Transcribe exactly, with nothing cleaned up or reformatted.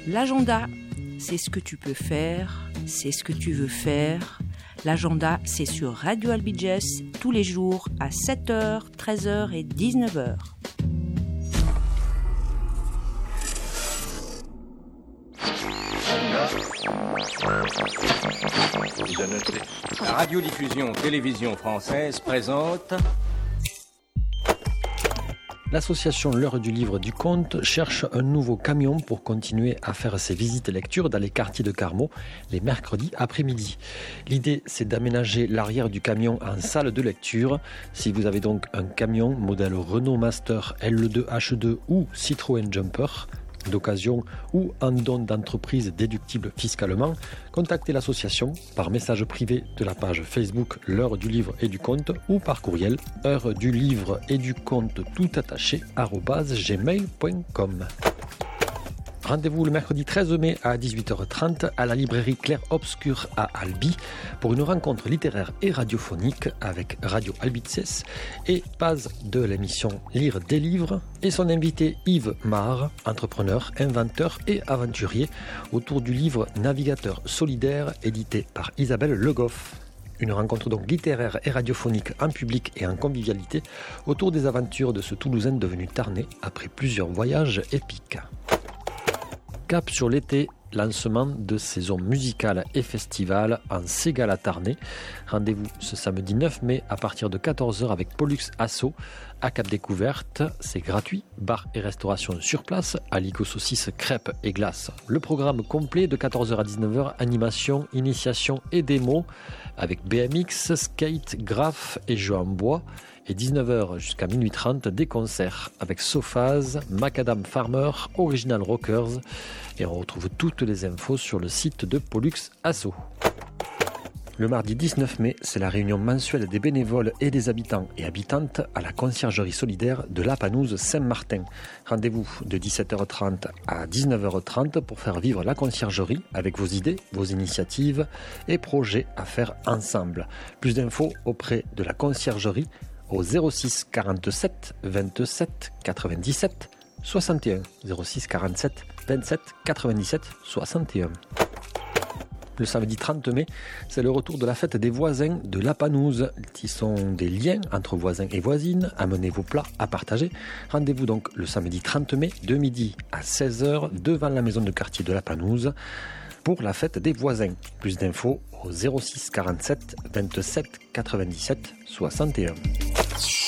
L'agenda, c'est ce que tu peux faire, c'est ce que tu veux faire. L'agenda, c'est sur Radio Albiges, tous les jours à sept heures, treize heures et dix-neuf heures. La radiodiffusion télévision française présente... L'association L'Heure du Livre du Conte cherche un nouveau camion pour continuer à faire ses visites lecture dans les quartiers de Carmaux les mercredis après-midi. L'idée, c'est d'aménager l'arrière du camion en salle de lecture. Si vous avez donc un camion modèle Renault Master L deux H deux ou Citroën Jumper, d'occasion ou en don d'entreprise déductible fiscalement, contactez l'association par message privé de la page Facebook L'Heure du Livre et du Conte ou par courriel heure du livre et du conte tout attaché arobase gmail point com. Rendez-vous le mercredi treize mai à dix-huit heures trente à la librairie Clair Obscur à Albi pour une rencontre littéraire et radiophonique avec Radio Albices et Paz de l'émission Lire des livres et son invité Yves Marre, entrepreneur, inventeur et aventurier autour du livre Navigateur solidaire édité par Isabelle Le Goff. Une rencontre donc littéraire et radiophonique en public et en convivialité autour des aventures de ce Toulousain devenu Tarnais après plusieurs voyages épiques. Cap sur l'été, lancement de saison musicale et festival en Ségala Tarnais. Rendez-vous ce samedi neuf mai à partir de quatorze heures avec Pollux Asso à Cap Découverte. C'est gratuit, bar et restauration sur place, alico saucisses, crêpes et glaces. Le programme complet de quatorze heures à dix-neuf heures, animation, initiation et démo avec B M X, skate, graphe et jeux en bois. Et dix-neuf heures jusqu'à minuit trente, des concerts avec Sophaz, Macadam Farmer, Original Rockers. Et on retrouve toutes les infos sur le site de Pollux Asso. Le mardi dix-neuf mai, c'est la réunion mensuelle des bénévoles et des habitants et habitantes à la conciergerie solidaire de la Panouse Saint-Martin. Rendez-vous de dix-sept heures trente à dix-neuf heures trente pour faire vivre la conciergerie avec vos idées, vos initiatives et projets à faire ensemble. Plus d'infos auprès de la conciergerie au zéro six quarante-sept vingt-sept quatre-vingt-dix-sept soixante et un. zéro six quarante-sept vingt-sept quatre-vingt-dix-sept soixante et un. Le samedi trente mai, c'est le retour de la fête des voisins de la Panouse, qui sont des liens entre voisins et voisines. Amenez vos plats à partager. Rendez-vous donc le samedi trente mai de midi à seize heures devant la maison de quartier de la Panouse pour la fête des voisins. Plus d'infos au zéro six quarante-sept vingt-sept quatre-vingt-dix-sept soixante et un.